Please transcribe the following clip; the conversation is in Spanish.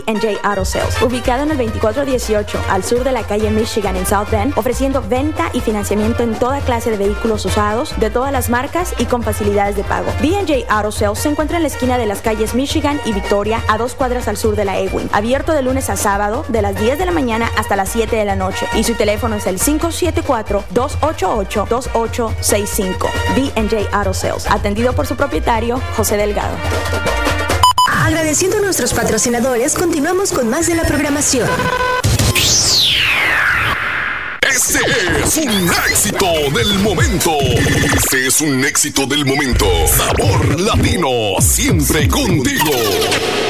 B&J Auto Sales, ubicado en el 2418 al sur de la calle Michigan en South Bend, ofreciendo venta y financiamiento en toda clase de vehículos usados, de todas las marcas y con facilidades de pago. B&J Auto Sales se encuentra en la esquina de las calles Michigan y Victoria, a 2 cuadras al sur de la Ewing, abierto de lunes a sábado, de las 10 de la mañana hasta las 7 de la noche, y su teléfono es el 574-288-2865. B&J Auto Sales, atendido por su propietario, José Delgado. Agradeciendo a nuestros patrocinadores, continuamos con más de la programación. Este es un éxito del momento. Este es un éxito del momento. Sabor Latino, siempre contigo.